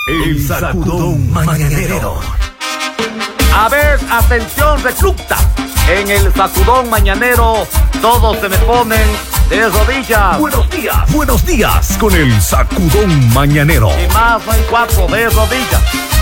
El sacudón mañanero. A ver, atención, recluta. En el sacudón mañanero, todos se me ponen de rodillas. Buenos días con el sacudón mañanero. Y más hay 4 de rodillas.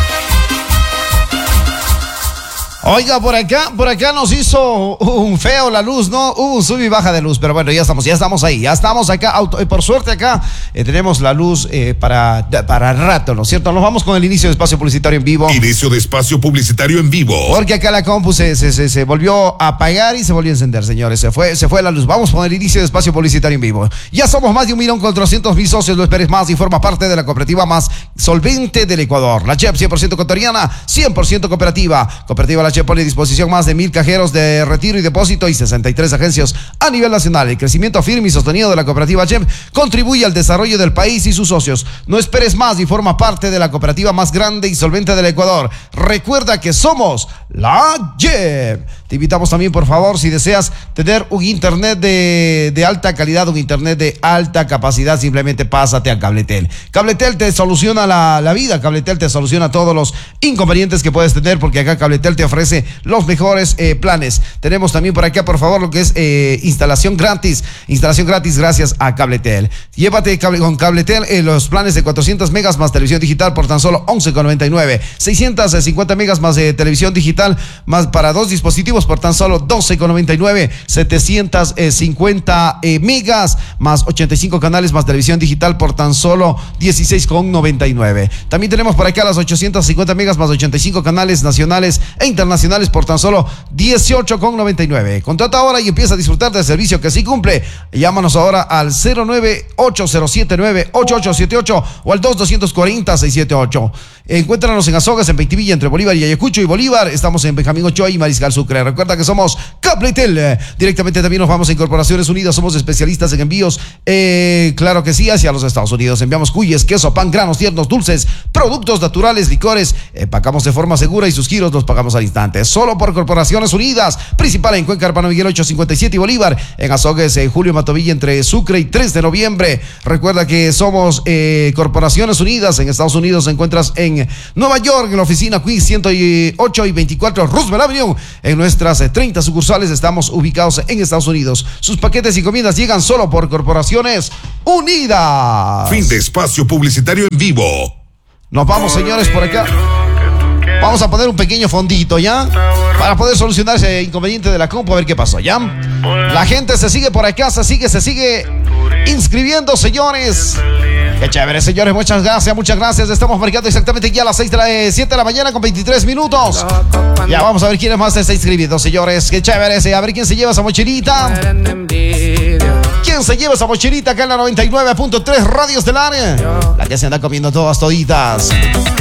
Oiga, por acá nos hizo un feo la luz, ¿no? Un sub y baja de luz, pero bueno, ya estamos ahí, ya estamos acá, por suerte acá tenemos la luz para rato, ¿no es cierto? Nos vamos con el inicio de espacio publicitario en vivo. Inicio de espacio publicitario en vivo. Porque acá la compu se volvió a apagar y se volvió a encender, señores, se fue la luz. Vamos con el inicio de espacio publicitario en vivo. Ya somos más de 1.400.000 socios, no esperes más y forma parte de la cooperativa más solvente del Ecuador. La CHEP 100% ecuatoriana, 100% cooperativa. Cooperativa La CHEP pone a disposición más de 1.000 cajeros de retiro y depósito y 63 agencias a nivel nacional. El crecimiento firme y sostenido de la cooperativa CHEP contribuye al desarrollo del país y sus socios. No esperes más y forma parte de la cooperativa más grande y solvente del Ecuador. Recuerda que somos la CHEP. Te invitamos también, por favor, si deseas tener un internet de alta calidad, un internet de alta capacidad, simplemente pásate a Cabletel. Cabletel te soluciona la vida. Cabletel te soluciona todos los inconvenientes que puedes tener, porque acá Cabletel te ofrece los mejores planes. Tenemos también por acá, por favor, lo que es instalación gratis gracias a Cabletel. Llévate con Cabletel los planes de 400 megas más televisión digital por tan solo 11,99, 650 megas más televisión digital más para 2 dispositivos por tan solo 12,99, 750 megas más 85 canales más televisión digital por tan solo 16,99. También tenemos por acá las 850 megas más 85 canales nacionales e internacionales por tan solo 18,99. Contrata ahora y empieza a disfrutar del servicio que sí cumple. Llámanos ahora al 098-079-8878 o al 2240-678. Encuéntranos en Azogues, en Peitivilla, entre Bolívar y Ayacucho y Bolívar. Estamos en Benjamín Ochoa y Mariscal Sucre. Recuerda que somos Cabletel. Directamente también nos vamos a Incorporaciones Unidas. Somos especialistas en envíos, claro que sí, hacia los Estados Unidos. Enviamos cuyes, queso, pan, granos tiernos, dulces, productos naturales, licores. Pagamos de forma segura y sus giros los pagamos al instante. Solo por Corporaciones Unidas. Principal en Cuenca, Hermano Miguel 857 y Bolívar. En Azogues, Julio Matovilla, entre Sucre y 3 de noviembre. Recuerda que somos Corporaciones Unidas. En Estados Unidos encuentras en Nueva York, en la oficina Queens 108 y 24 Roosevelt Avenue. En nuestras 30 sucursales estamos ubicados en Estados Unidos. Sus paquetes y encomiendas llegan solo por Corporaciones Unidas. Fin de espacio publicitario en vivo. Nos vamos, señores, por acá. Vamos a poner un pequeño fondito, ¿ya? Para poder solucionar ese inconveniente de la compu, a ver qué pasó, ¿ya? La gente se sigue por acá, se sigue inscribiendo, señores. Qué chévere, señores, muchas gracias. Estamos marcando exactamente ya a las 7 de la mañana con 23 minutos. Ya vamos a ver quién más se está inscribiendo, señores. Qué chévere ese. A ver quién se lleva esa mochilita. ¿Quién se lleva esa mochilita acá en la 99.3 Radio Estelar? La que se anda comiendo todas toditas.